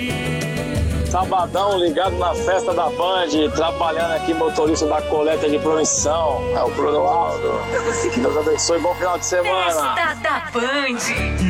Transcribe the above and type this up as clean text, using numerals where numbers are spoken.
Sabadão ligado na festa da Band, trabalhando aqui, motorista da coleta de promissão. É o Clodoaldo. Deus abençoe, bom final de semana. Festa da Band.